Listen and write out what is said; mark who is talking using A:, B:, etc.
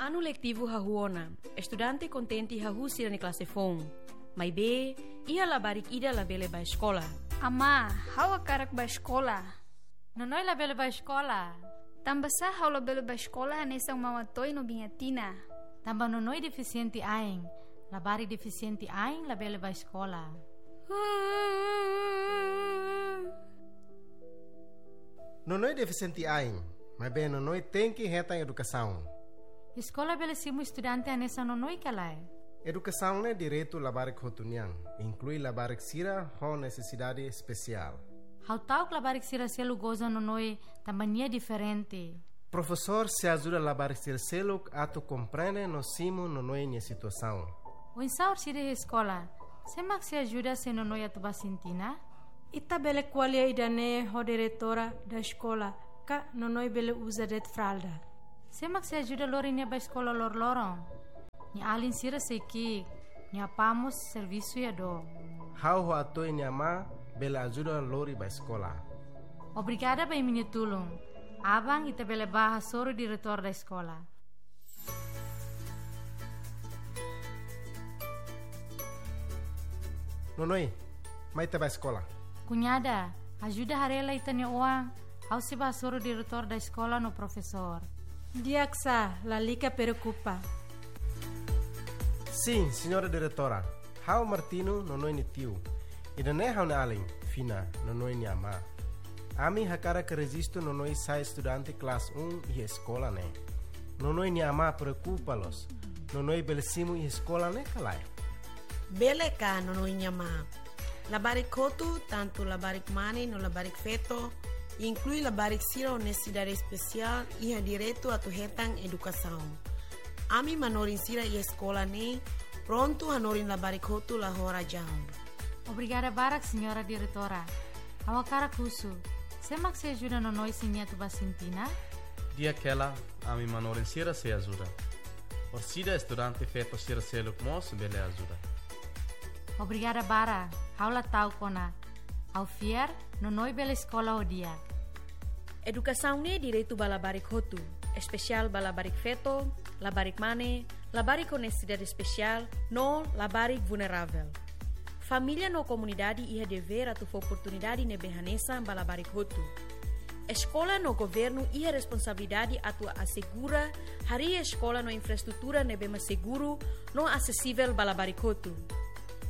A: Ano letivo hahuona, estudante contente hahusira ni classe fon. Mas be, ia labarik ida labele ba escola.
B: Ama, hawa karak ba escola?
C: Nonoi labele ba escola?
B: Tamba sa hawa labele ba escola hanesang mawatoy no bingatina.
C: Tamba nonoi deficiente aing, labari deficiente aing labele ba escola.
D: Nonoi deficiente aing, mas bem nonoi tem que reta educação.
C: Escola bele simu estudante anesa nonoi kalai.
D: Educação é direito labarik hotuniang, inclui labarik sira com necessidade especial.
C: How tau labarik sira selu goza nonoi tambania diferente.
D: Professor se ajuda labarik sira selu ato compreende no simo nonoi nia situação.
C: O insaur sira escola, semak se ajuda se nonoi atu basintina?
E: Ita bele qualia idane ho diretora da escola, ka nonoi bele usa det fralda.
C: Semak se ajuda lori nia ba escola lor lorong. Ni alin sira seki, ni apamos serviço ya do.
D: How ho atoi nia ma bele ajuda lori ba escola.
C: Obrigada ba minha tulung. Abang ita bele baha soro diretor da escola.
D: Nonoi, mai te ba escola.
C: Cunhada, ajuda harela ita nia uang. Au se ba soro diretor da escola no professor.
E: Diaksa, la lica preocupa.
D: Sim, senhora diretora. How Martino nonoi ni tiu. Ida ne how na alin, fina, nonoi ni ama. Ami hakara que registro nonoi sai estudante classe 1 e escola ne. Nonoi ni ama preocupa-los. Nonoi belesimu e escola ne kalai.
F: Bele ka nonoi ni ama. Labarik kotu, tanto labarik mani no labarik feto, inclui labarik sira necessidade especial e a direito a tu hetang educação. Ami manorin sira e escola ne, pronto hanorin labarik kotu la hora jam.
C: Obrigada barak, senhora diretora. Awakara kusu. Semak se ajuda nonoi sinia tu basintina?
G: Dia aquela, ami manorin sira se ajuda. Orsida estudante feto sira se lukmos bele ajuda.
C: Obrigada bara. Haula tau kona. Au fier, nonoi bela escola o dia.
A: Educação ne direito ba labarik hotu, especial ba labarik feto, labarik mane, labarik com necessidade especial, no labarik vulnerável. Família no comunidade ia dever atu oportunidade ne behanesa ba labarik hotu. Escola no governo ia responsabilidade atu assegura hari escola no infraestrutura ne bema seguro no acessível ba labarik hotu.